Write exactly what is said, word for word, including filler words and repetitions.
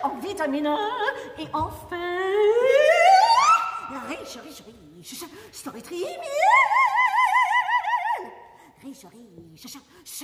en vitamine A et en fer. Riche, riche, riche, storytrie miel. Riche, riche,